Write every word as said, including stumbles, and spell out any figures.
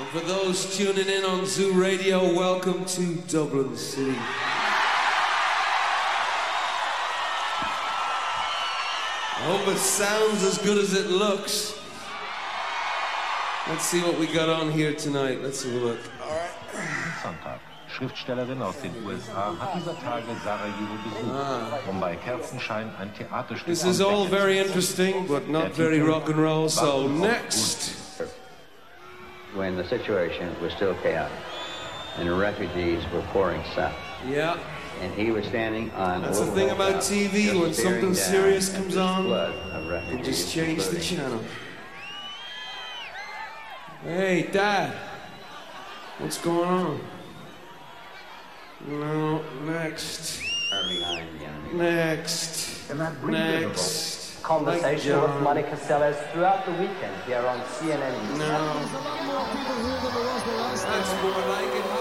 For those tuning in on Zoo Radio, welcome to Dublin City. I hope it sounds as good as it looks. Let's see what we got on here tonight. Let's have a look. All right. Sonntag. Schriftstellerin aus den U S A hat dieser Tage Sarajevo besucht, ah. um bei Kerzenschein ein Theaterstück This is all very interesting, but not very rock and roll. So next. When the situation was still chaotic and the refugees were pouring south. Yeah. And he was standing on. That's the thing about T V, when something serious comes on, you just change the channel. Hey, Dad, what's going on? No, next. Next. Next. Conversation with Monica Seles throughout the weekend here on C N N. No. That's more like it.